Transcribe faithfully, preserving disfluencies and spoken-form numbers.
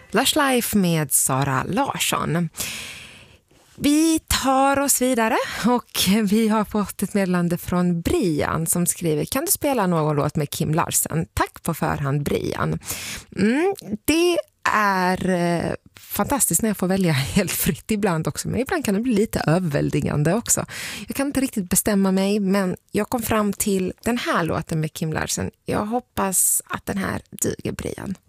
Lush Life med Sara Larsson. Vi tar oss vidare och vi har fått ett meddelande från Brian som skriver: kan du spela någon låt med Kim Larsen? Tack på förhand, Brian. Mm, det är eh, fantastiskt när jag får välja helt fritt ibland också, men ibland kan det bli lite överväldigande också. Jag kan inte riktigt bestämma mig, men jag kom fram till den här låten med Kim Larsen. Jag hoppas att den här duger, Brian.